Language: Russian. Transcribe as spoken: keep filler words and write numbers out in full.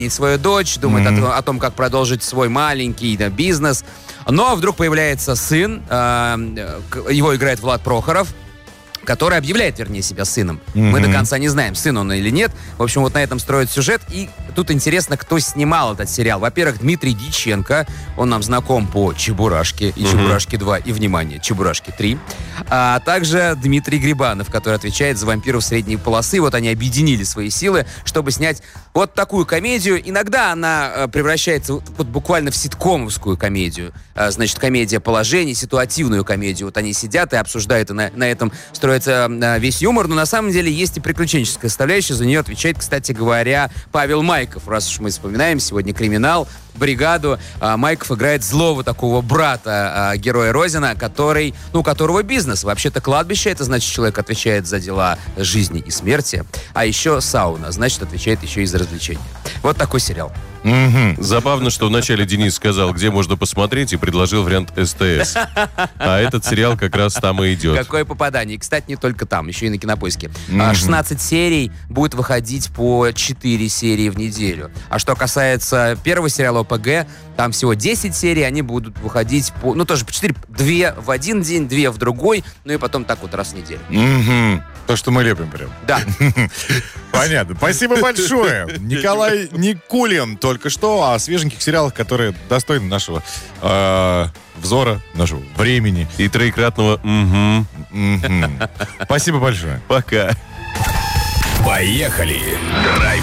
свою дочь, думает mm-hmm. о, о том, как продолжить свой маленький да, бизнес. Но вдруг появляется сын, э, его играет Влад Прохоров, который объявляет, вернее, себя сыном. Mm-hmm. Мы до конца не знаем, сын он или нет. В общем, вот на этом строит сюжет. И тут интересно, кто снимал этот сериал. Во-первых, Дмитрий Дьяченко. Он нам знаком по «Чебурашке» и mm-hmm. «Чебурашке два». И, внимание, «Чебурашке три». А также Дмитрий Грибанов, который отвечает за «Вампиров средней полосы». Вот они объединили свои силы, чтобы снять вот такую комедию. Иногда она превращается вот буквально в ситкомовскую комедию. Значит, комедия положений, ситуативную комедию. Вот они сидят и обсуждают, и на, на этом строится весь юмор. Но на самом деле есть и приключенческая составляющая. За нее отвечает, кстати говоря, Павел Майков. Раз уж мы вспоминаем сегодня «Криминал», «Бригаду», Майков играет злого такого брата героя Розина, который, ну, у которого бизнес. Вообще-то кладбище, это значит, человек отвечает за дела жизни и смерти. А еще сауна, значит, отвечает еще и за развлечения. Вот такой сериал. Mm-hmm. Забавно, что вначале Денис сказал, где можно посмотреть, и предложил вариант СТС. А этот сериал как раз там и идет. Какое попадание. И, кстати, не только там, еще и на Кинопоиске. Mm-hmm. шестнадцать серий будет выходить по четыре серии в неделю. А что касается первого сериала ОПГ, там всего десять серий, они будут выходить по, ну, тоже по четыре, две в один день, две в другой, ну и потом так вот раз в неделю. Mm-hmm. То, что мы лепим прям. Да. Понятно. Спасибо большое. Николай Никулин только что о свеженьких сериалах, которые достойны нашего э, взора, нашего времени. И троекратного «угу». Спасибо большое. Пока. Поехали. Драйв.